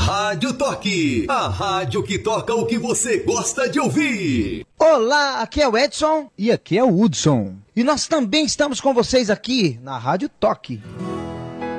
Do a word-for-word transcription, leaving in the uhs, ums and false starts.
Rádio Toque, a rádio que toca o que você gosta de ouvir. Olá, aqui é o Edson. E aqui é o Hudson. E nós também estamos com vocês aqui na Rádio Toque.